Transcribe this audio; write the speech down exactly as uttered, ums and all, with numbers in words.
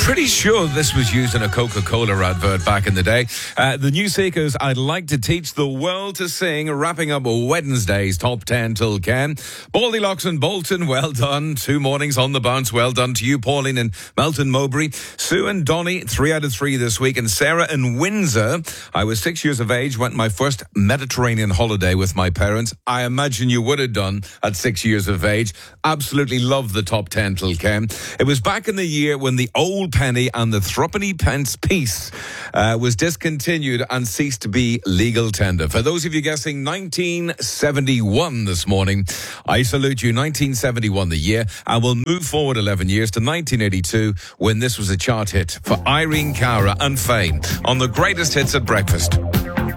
pretty sure this was used in a Coca-Cola advert back in the day. Uh, the New Seekers, I'd like to teach the world to sing, wrapping up Wednesday's top ten till Ken. Baldylocks and Bolton, well done. Two mornings on the bounce, well done to you, Pauline and Melton Mowbray. Sue and Donny, three out of three this week. And Sarah in Windsor, I was six years of age, went my first Mediterranean holiday with my parents. I imagine you would have done at six years of age. Absolutely love the top ten till Ken. It was back in the year when the old penny and the threepenny pence piece uh, was discontinued and ceased to be legal tender. For those of you guessing nineteen seventy-one this morning, I salute you. nineteen seventy-one the year, and we'll move forward eleven years to nineteen eighty-two when this was a chart hit for Irene Cara and Fame on the greatest hits at breakfast.